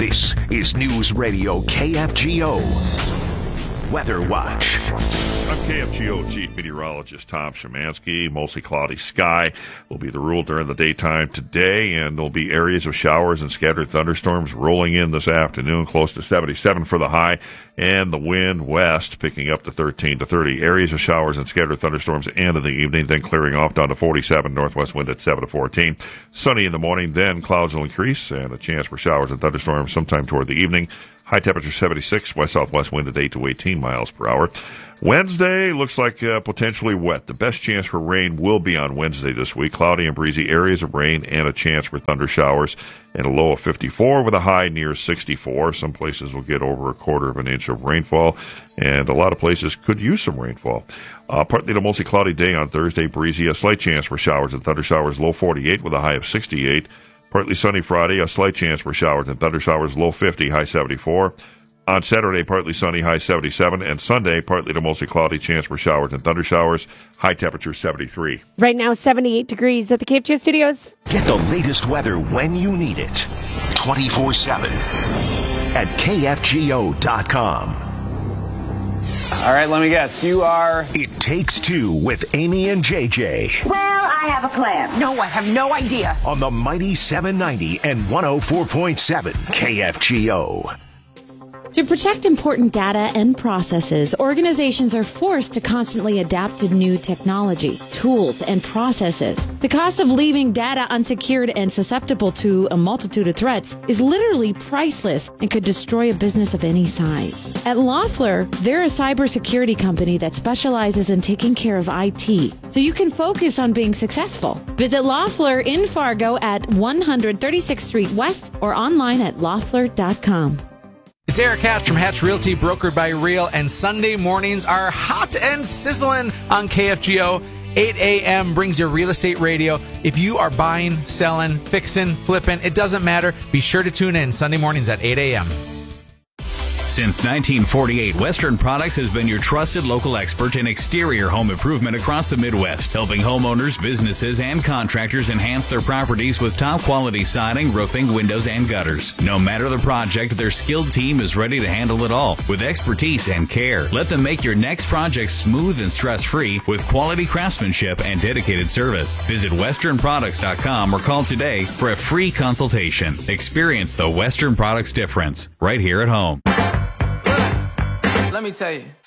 This is News Radio KFGO. Weather Watch. I'm KFGO Chief Meteorologist Tom Szymanski. Mostly cloudy sky will be the rule during the daytime today, and there'll be areas of showers and scattered thunderstorms rolling in this afternoon, close to 77 for the high, and the wind west picking up to 13 to 30. Areas of showers and scattered thunderstorms end of the evening, then clearing off down to 47, northwest wind at 7 to 14. Sunny in the morning, then clouds will increase, and a chance for showers and thunderstorms sometime toward the evening. High temperature 76, west-southwest wind at 8 to 18 miles per hour. Wednesday looks like potentially wet. The best chance for rain will be on Wednesday this week. Cloudy and breezy, areas of rain and a chance for thunder showers, and a low of 54 with a high near 64. Some places will get over a quarter of an inch of rainfall, and a lot of places could use some rainfall. Partly to mostly cloudy day on Thursday, breezy, a slight chance for showers and thunder showers, low 48 with a high of 68. Partly sunny Friday, a slight chance for showers and thunder showers, low 50, high 74. On Saturday, partly sunny, high 77. And Sunday, partly to mostly cloudy, chance for showers and thunder showers, high temperature 73. Right now, 78 degrees at the KFGO studios. Get the latest weather when you need it, 24/7 at KFGO.com. All right, let me guess. You are... It Takes Two with Amy and JJ. Well, I have a plan. No, I have no idea. On the mighty 790 and 104.7 KFGO. To protect important data and processes, organizations are forced to constantly adapt to new technology, tools, and processes. The cost of leaving data unsecured and susceptible to a multitude of threats is literally priceless and could destroy a business of any size. At Loeffler, they're a cybersecurity company that specializes in taking care of IT, so you can focus on being successful. Visit Loeffler in Fargo at 136th Street West or online at loeffler.com. It's Eric Hatch from Hatch Realty, brokered by Real, and Sunday mornings are hot and sizzling on KFGO. 8 a.m. brings your real estate radio. If you are buying, selling, fixing, flipping, it doesn't matter. Be sure to tune in Sunday mornings at 8 a.m. Since 1948, Western Products has been your trusted local expert in exterior home improvement across the Midwest, helping homeowners, businesses, and contractors enhance their properties with top-quality siding, roofing, windows, and gutters. No matter the project, their skilled team is ready to handle it all with expertise and care. Let them make your next project smooth and stress-free with quality craftsmanship and dedicated service. Visit westernproducts.com or call today for a free consultation. Experience the Western Products difference right here at home. Let me tell you,